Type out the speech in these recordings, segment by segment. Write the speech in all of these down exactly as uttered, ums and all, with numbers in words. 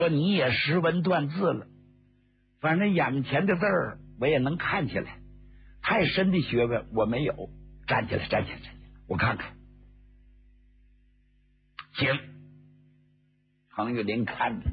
说你也识文断字了，反正眼前的字儿我也能看起来，太深的学问我没有。站起来，站起来，站起来，我看看。行。彭玉林看着，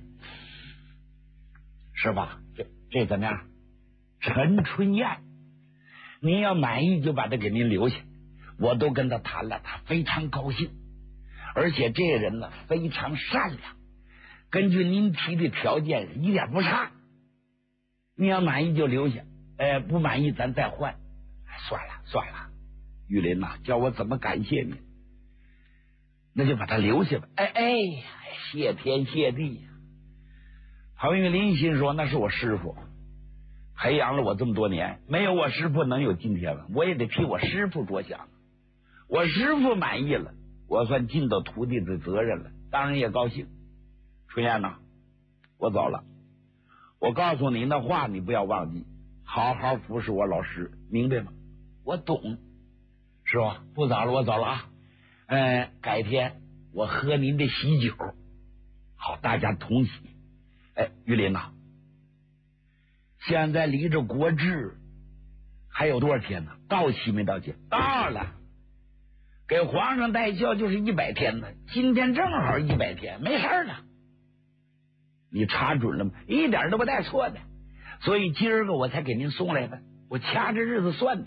是吧？这这怎么样？陈春燕，您要满意就把他给您留下。我都跟他谈了，他非常高兴，而且这人呢非常善良，根据您提的条件一点不差。你要满意就留下，呃，不满意咱再换。算了算了，玉林呐、啊，叫我怎么感谢你？那就把他留下吧。哎哎，谢天谢地呀！彭玉林心说，那是我师傅，培养了我这么多年，没有我师傅能有今天吗？我也得替我师傅着想。我师傅满意了，我算尽到徒弟的责任了，当然也高兴。春燕呐，我走了。我告诉您的话，你不要忘记，好好服侍我老师，明白吗？我懂，是吧？不早了，我走了啊。嗯，改天我喝您的喜酒，好，大家同喜。哎，玉林呐，现在离着国制还有多少天呢？到期没到期？到了。给皇上带孝就是一百天呢，今天正好一百天，没事了。你查准了吗？一点都不带错的，所以今儿个我才给您送来的，我掐着日子算的。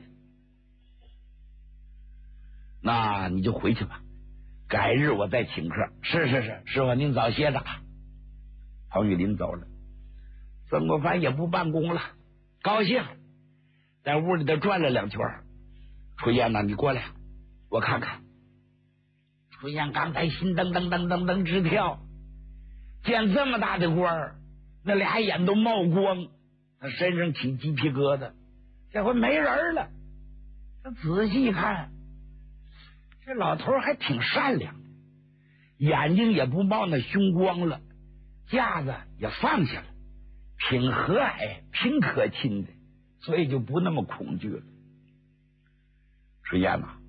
那你就回去吧，改日我再请客。是是是，师傅您早歇着。彭玉林走了，曾国藩也不办公了，高兴，在屋里头转了两圈。春燕呐，你过来，我看看。春燕刚才心噔噔噔噔噔直跳，见这么大的官儿，那俩眼都冒光，他身上起鸡皮疙瘩。这回没人了，他仔细一看，这老头还挺善良的，眼睛也不冒那凶光了，架子也放下了，挺和蔼挺可亲的，所以就不那么恐惧了。春燕呐，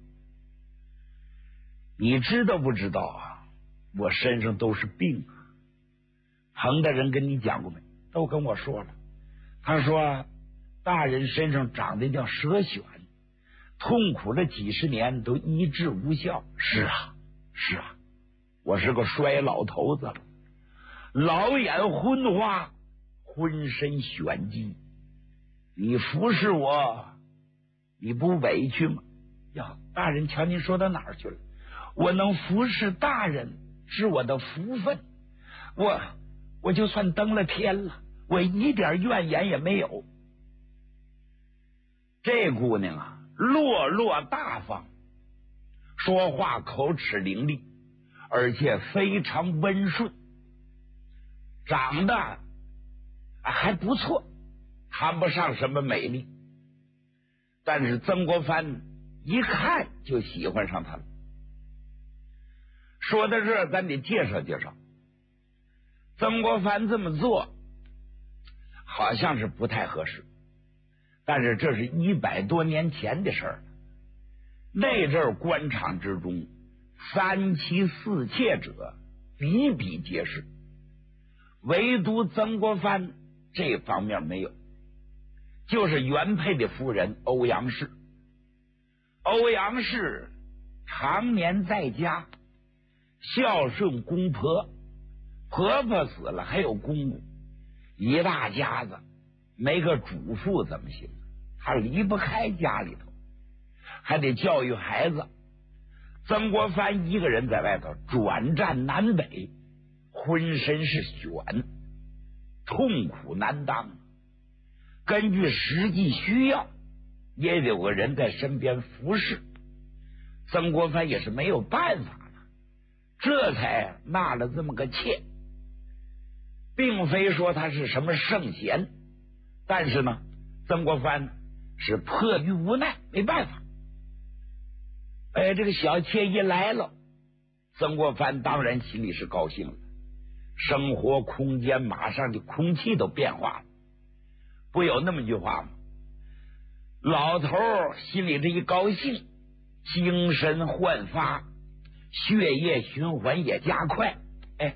你知道不知道啊？我身上都是病啊。彭大人跟你讲过没？都跟我说了。他说大人身上长得叫蛇癣，痛苦了几十年都医治无效。是啊是啊，我是个衰老头子了，老眼昏花，浑身癣疾。你服侍我，你不委屈吗？呀，大人瞧您说到哪儿去了？我能服侍大人是我的福分，我我就算登了天了，我一点怨言也没有。这姑娘啊，落落大方，说话口齿伶俐，而且非常温顺，长得还不错，谈不上什么美丽，但是曾国藩一看就喜欢上她了。说到这儿，咱得介绍介绍。曾国藩这么做好像是不太合适，但是这是一百多年前的事儿了。那阵儿官场之中，三妻四妾者比比皆是，唯独曾国藩这方面没有，就是原配的夫人欧阳氏。欧阳氏常年在家孝顺公婆，婆婆死了还有公公，一大家子没个主妇怎么行？他离不开家里头，还得教育孩子。曾国藩一个人在外头转战南北，浑身是癣，痛苦难当。根据实际需要，也得有个人在身边服侍。曾国藩也是没有办法了，这才纳了这么个妾。并非说他是什么圣贤，但是呢，曾国藩是迫于无奈，没办法。哎，这个小妾一来了，曾国藩当然心里是高兴了，生活空间马上就空气都变化了。不有那么句话吗？老头心里这一高兴，精神焕发，血液循环也加快，哎，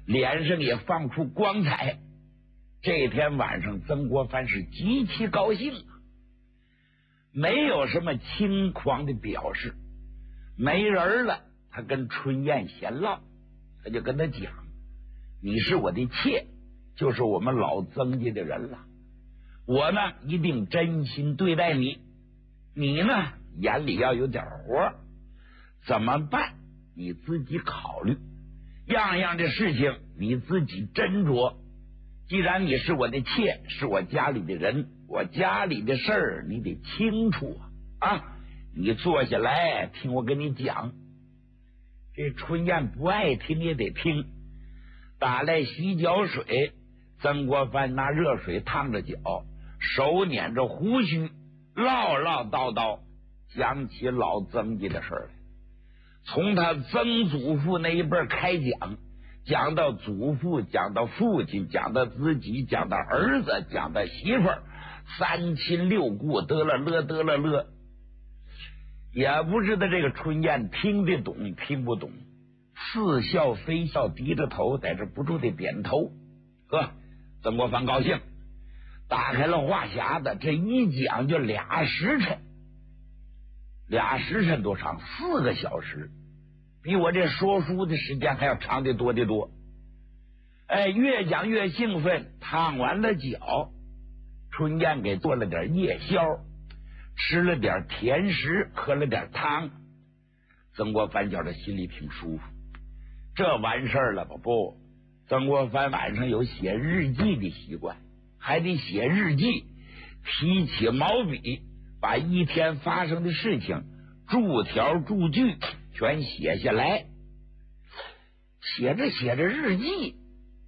脸上也放出光彩。这天晚上，曾国藩是极其高兴，没有什么轻狂的表示。没人了，他跟春燕闲唠，他就跟他讲：“你是我的妾，就是我们老曾家的人了。我呢，一定真心对待你。你呢，眼里要有点活，怎么办？你自己考虑。样样的事情你自己斟酌。既然你是我的妾，是我家里的人，我家里的事儿你得清楚啊！你坐下来听我跟你讲。”这春燕不爱听也得听，打来洗脚水，曾国藩拿热水烫着脚，手捻着胡须，唠唠叨叨讲起老曾家的事来，从他曾祖父那一辈开讲，讲到祖父，讲到父亲，讲到自己，讲到儿子，讲到媳妇儿，三亲六故，得了乐得了乐。也不知道这个春燕听得懂听不懂，似笑非笑，低着头在这不住的点头。呵，曾国藩高兴，打开了话匣子，这一讲就俩时辰，俩时辰多长？四个小时，比我这说书的时间还要长得多得多。哎，越讲越兴奋，烫完了脚，春燕给做了点夜宵，吃了点甜食，喝了点汤。曾国藩觉得心里挺舒服。这完事儿了吧？不，曾国藩晚上有写日记的习惯，还得写日记，提起毛笔，把一天发生的事情注条注句全写下来。写着写着日记，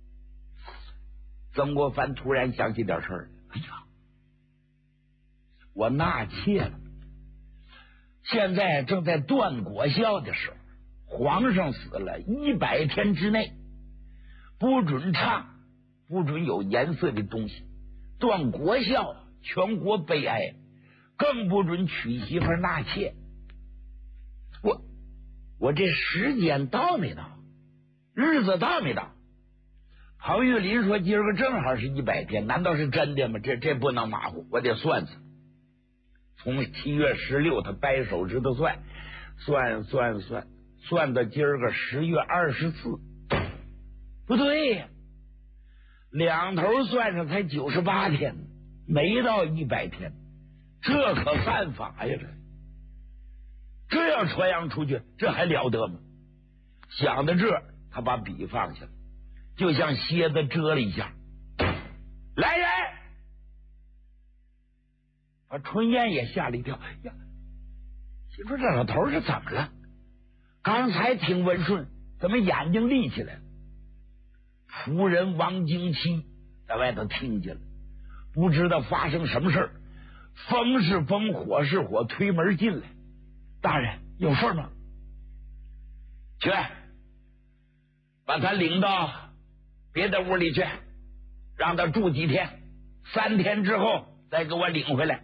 曾国藩突然想起点事儿，哎呀，我纳妾了，现在正在断国孝的时候，皇上死了，一百天之内不准唱，不准有颜色的东西，断国孝，全国悲哀，更不准娶媳妇纳妾。我我这时间到没到？日子到没到？庞玉林说今儿个正好是一百天，难道是真的吗？这这不能马虎，我得算算。从七月十六，他掰手指头算，算算算，算到今儿个十月二十四，不对呀，两头算上才九十八天，没到一百天，这可犯法呀！这这要传扬出去，这还了得吗？想到这，他把笔放下了，就像蝎子蛰了一下，来人！把春燕也吓了一跳，呀，心说这老头是怎么了？刚才挺温顺，怎么眼睛立起来了？仆人王经期在外头听见了，不知道发生什么事儿，风是风，火是火，推门进来。大人，有事吗？去，把他领到别的屋里去，让他住几天，三天之后再给我领回来。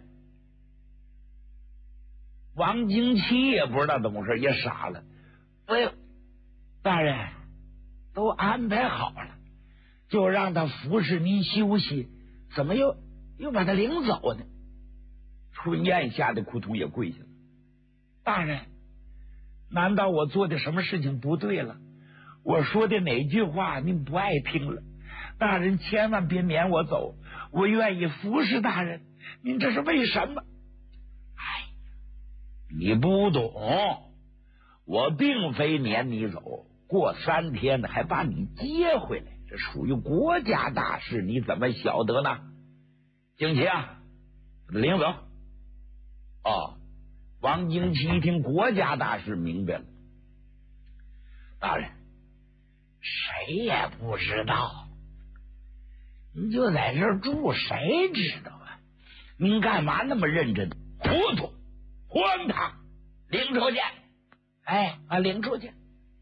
王经期也不知道怎么回事，也傻了。哎呦，大人，都安排好了，就让他服侍您休息，怎么又又把他领走呢？春燕吓得扑通也跪下了。大人，难道我做的什么事情不对了？我说的哪句话您不爱听了？大人千万别撵我走，我愿意服侍大人，您这是为什么？哎，你不懂，我并非撵你走，过三天还把你接回来，这属于国家大事，你怎么晓得呢？经期啊，领走。哦，王经期一听国家大事，明白了。大人，谁也不知道，您就在这儿住，谁知道啊？您干嘛那么认真？糊涂，荒唐，领出去！哎，啊，领出去！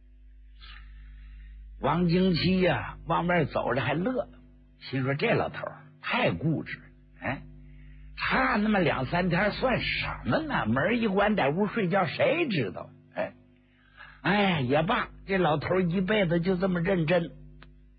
王经期呀、啊，往外走着还乐，心说这老头太固执，哎，差那么两三天算什么呢？门一关，在屋睡觉，谁知道？哎，哎，也罢，这老头一辈子就这么认真，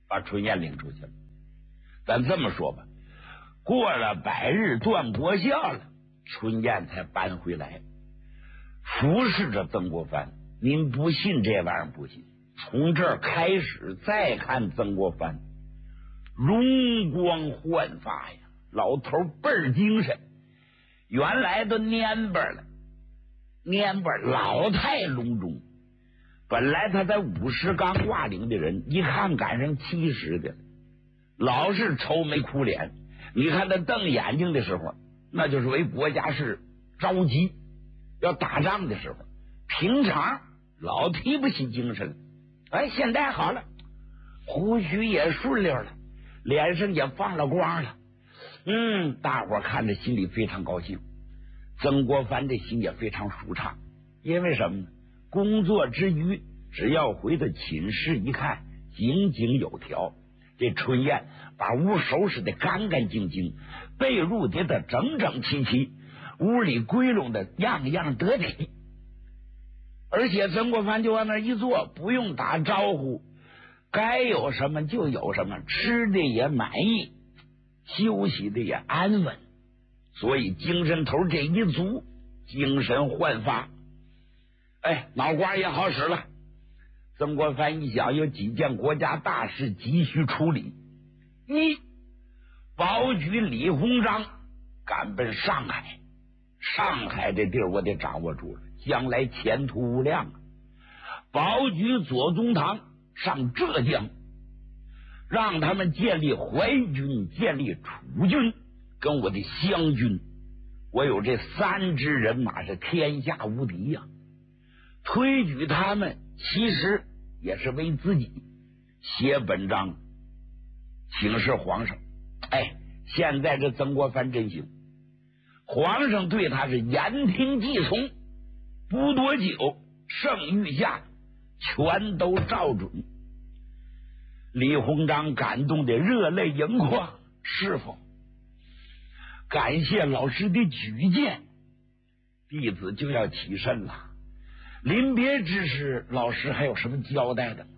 把春燕领出去了。咱这么说吧，过了百日断国孝了，春燕才搬回来，服侍着曾国藩。您不信这玩意儿不信，从这儿开始再看曾国藩，容光焕发呀，老头倍儿精神。原来都蔫巴了，蔫巴老态龙钟。本来他在五十刚挂领的人，一看赶上七十的了，老是愁眉苦脸。你看他瞪眼睛的时候，那就是为国家是着急，要打仗的时候。平常老提不起精神了，哎，现在好了，胡须也顺溜了，脸上也放了光了。嗯，大伙看着心里非常高兴。曾国藩的心也非常舒畅，因为什么呢？工作之余，只要回到寝室一看，井井有条。这春燕把屋收拾的干干净净，被褥叠得整整齐齐，屋里归拢的样样得体。而且曾国藩就往那一坐，不用打招呼，该有什么就有什么，吃的也满意，休息的也安稳，所以精神头这一足，精神焕发，哎，脑瓜也好使了。曾国藩一想，有几件国家大事急需处理：一，保举李鸿章赶奔上海，上海这地儿我得掌握住了，将来前途无量啊。保举左宗棠上浙江，让他们建立淮军，建立楚军，跟我的湘军，我有这三支人马是天下无敌呀、啊。推举他们其实也是为自己写本章请示皇上。哎，现在这曾国藩真行，皇上对他是言听计从，不多久圣谕下全都照准。李鸿章感动的热泪盈眶，师傅感谢老师的举荐，弟子就要起身了。临别之时，老师还有什么交代的吗？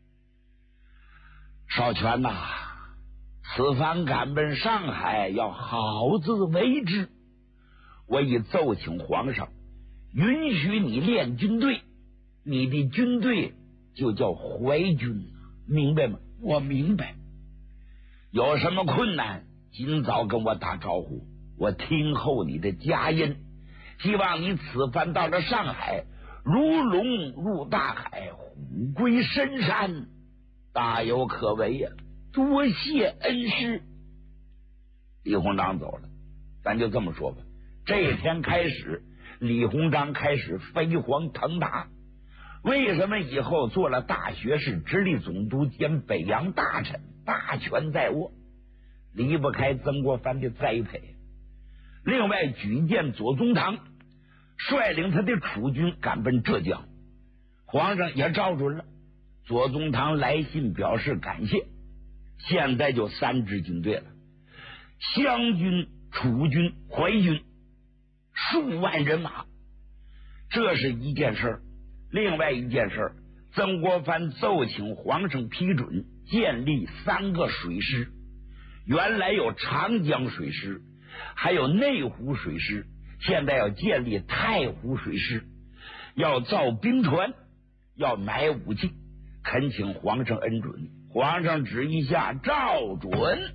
少荃呐、啊，此番赶奔上海，要好自为之。我已奏请皇上，允许你练军队，你的军队就叫淮军，明白吗？我明白。有什么困难，尽早跟我打招呼，我听候你的佳音。希望你此番到了上海，如龙入大海，虎归深山，大有可为呀、啊！多谢恩师。李鸿章走了，咱就这么说吧。这一天开始，李鸿章开始飞黄腾达。为什么以后做了大学士、直隶总督兼北洋大臣，大权在握，离不开曾国藩的栽培。另外举荐左宗棠，率领他的楚军赶奔浙江，皇上也照准了。左宗棠来信表示感谢。现在就三支军队了，湘军、楚军、淮军，数万人马，这是一件事儿。另外一件事，曾国藩奏请皇上批准建立三个水师，原来有长江水师，还有内湖水师，现在要建立太湖水师，要造兵船，要买武器，恳请皇上恩准。皇上旨意下照准，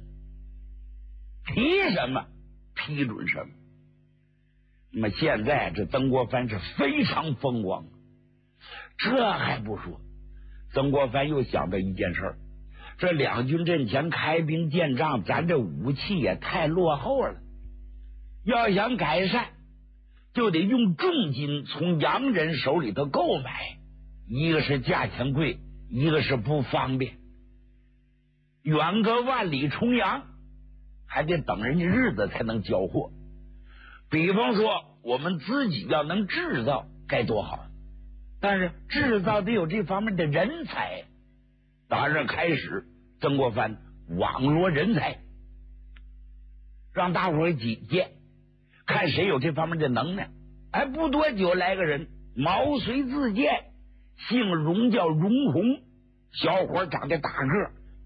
提什么批准什么。那么现在这曾国藩是非常风光。这还不说，曾国藩又想到一件事儿，这两军阵前开兵建仗，咱这武器也太落后了，要想改善，就得用重金从洋人手里头购买，一个是价钱贵，一个是不方便，远隔万里重洋，还得等人家日子才能交货。比方说我们自己要能制造该多好，但是制造得有这方面的人才。打这开始，曾国藩网罗人才，让大伙儿挤荐，看谁有这方面的能耐。哎，不多久来个人，毛遂自荐，姓荣叫荣宏，小伙长得大个，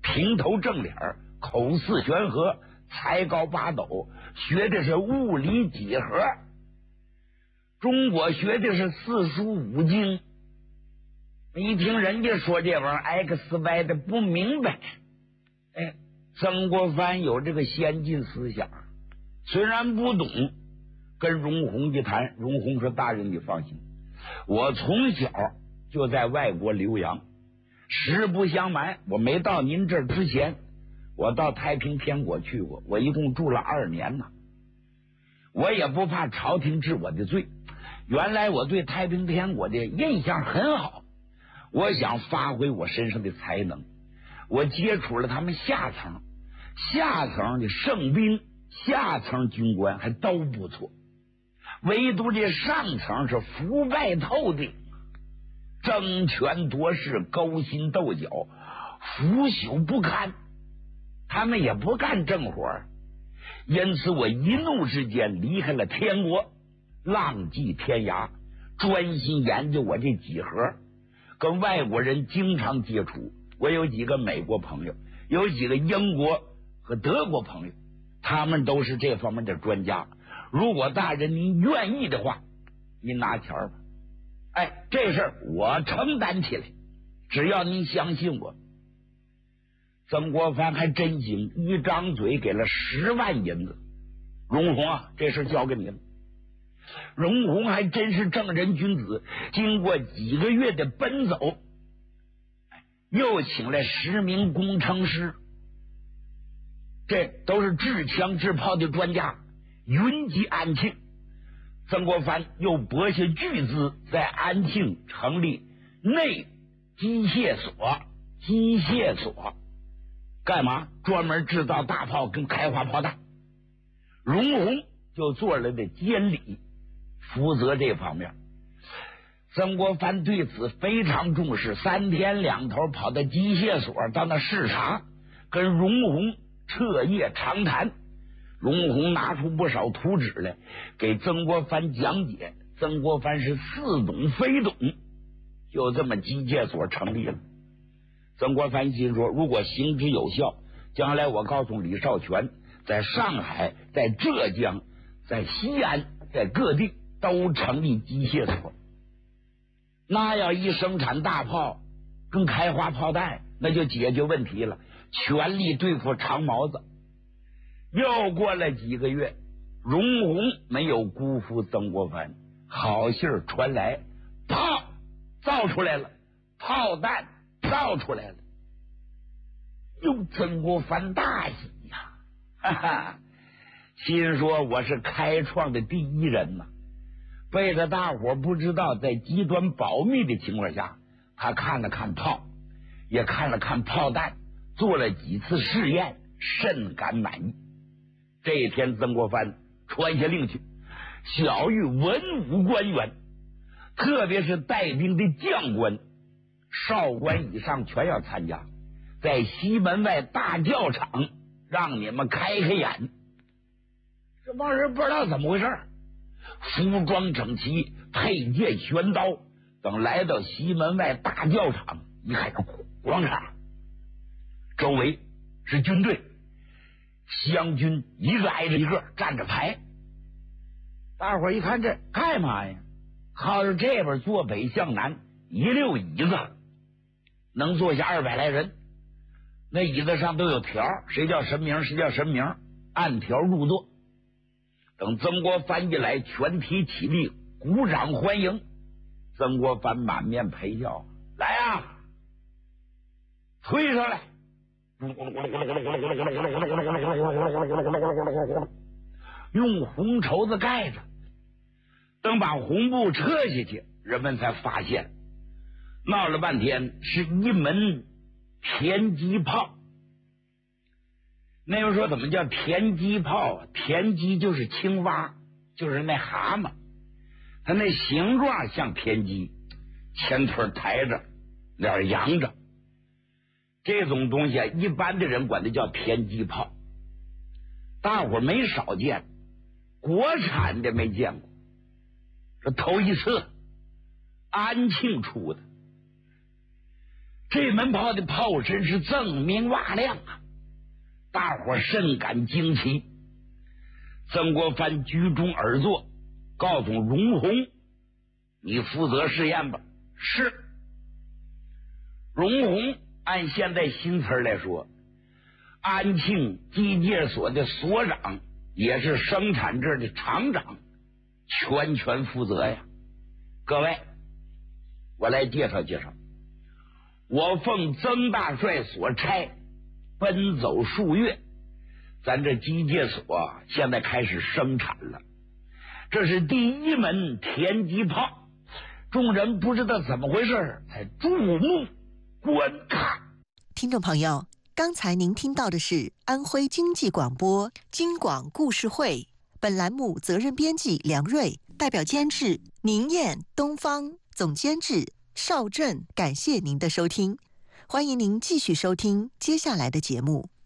挺头正脸，口似悬河，才高八斗，学的是物理几何。中国学的是四书五经，一听人家说这玩意儿 X Y 的不明白。哎，曾国藩有这个先进思想，虽然不懂，跟荣鸿一谈，荣鸿说大人你放心，我从小就在外国留洋，实不相瞒，我没到您这儿之前，我到太平天国去过，我一共住了二年呢。我也不怕朝廷治我的罪，原来我对太平天国的印象很好，我想发挥我身上的才能，我接触了他们下层，下层的圣兵，下层军官还都不错，唯独这上层是腐败透顶，争权夺势，勾心斗角，腐朽不堪，他们也不干正活。因此我一怒之间离开了天国，浪迹天涯，专心研究我这几何，跟外国人经常接触。我有几个美国朋友，有几个英国和德国朋友，他们都是这方面的专家。如果大人您愿意的话，您拿钱吧，哎，这事儿我承担起来，只要您相信我。曾国藩还真行，一张嘴给了十万银子。荣鸿啊，这事交给你了。荣鸿还真是正人君子，经过几个月的奔走，又请来十名工程师，这都是制枪制炮的专家，云集安庆。曾国藩又拨下巨资，在安庆成立内机械所，机械所干嘛？专门制造大炮跟开花炮弹。荣鸿就做了的监理，负责这方面。曾国藩对此非常重视，三天两头跑到机械所到那视察，跟荣鸿彻夜长谈。荣鸿拿出不少图纸来给曾国藩讲解，曾国藩是似懂非懂，就这么机械所成立了。曾国藩心说，如果行之有效，将来我告诉李少泉，在上海，在浙江，在西安，在各地都成立机械所，那要一生产大炮跟开花炮弹，那就解决问题了，全力对付长毛子。又过了几个月，荣鸿没有辜负曾国藩，好信儿传来，炮造出来了，炮弹造出来了。哟，曾国藩大喜呀，哈哈，心说我是开创的第一人呐。背着大伙不知道，在极端保密的情况下，他看了看炮，也看了看炮弹，做了几次试验，甚感满意。这一天，曾国藩传下令去，晓谕文武官员，特别是带兵的将官、少官以上全要参加，在西门外大教场让你们开开眼。这帮人不知道怎么回事，服装整齐，佩剑悬刀，等来到西门外大教场，一看广场周围是军队，湘军一个挨着一个站着排。大伙一看这干嘛呀？靠着这边坐北向南，一溜椅子能坐下二百来人，那椅子上都有条，谁叫什么名谁叫什么名，按条入座。等曾国藩一来，全体起立鼓掌欢迎。曾国藩满面陪笑，来啊，推上来。用红绸子盖着，等把红布撤下去，人们才发现闹了半天是一门田鸡炮。那人说怎么叫田鸡炮啊？田鸡就是青蛙，就是那蛤蟆，它那形状像田鸡，前腿抬着，脸扬着，这种东西啊，一般的人管它叫田鸡炮，大伙没少见，国产的没见过，这头一次安庆出的。 这门炮的炮声是锃明瓦亮啊，大伙甚感惊奇。曾国藩居中而坐，告诉荣鸿：“你负责试验吧。”是。荣鸿按现在新词来说，安庆机械所的所长，也是生产这儿的厂长，全权负责呀。各位，我来介绍介绍。我奉曾大帅所差，奔走数月，咱这机械所现在开始生产了。这是第一门田击炮，众人不知道怎么回事，才注目观看。 听众朋友，刚才您听到的是安徽经济广播京广故事会，本栏目责任编辑梁瑞，代表监制宁燕、东方，总监制邵振。感谢您的收听，欢迎您继续收听接下来的节目。